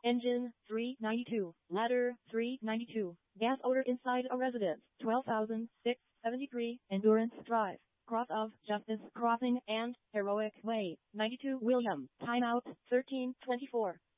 Engine 392. Ladder 392. Gas odor inside a residence 12,673. Endurance Drive. Cross of Justice Crossing and Heroic Way. 92 William. Timeout 13:24.